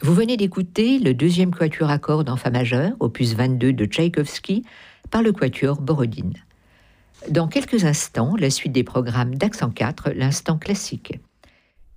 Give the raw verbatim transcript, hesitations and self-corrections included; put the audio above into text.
Vous venez d'écouter le deuxième quatuor à cordes en fa majeur, opus vingt-deux de Tchaïkovski, par le quatuor Borodine. Dans quelques instants, la suite des programmes d'Accent quatre, l'instant classique.